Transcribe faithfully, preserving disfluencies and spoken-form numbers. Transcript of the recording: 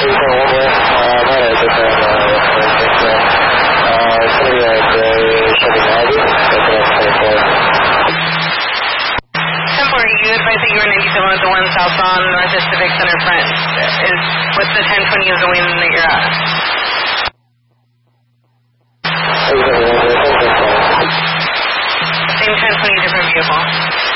Southbound north of Civic Center front. Is what's the ten twenty of the wind that you're at? Same ten twenty, different vehicle.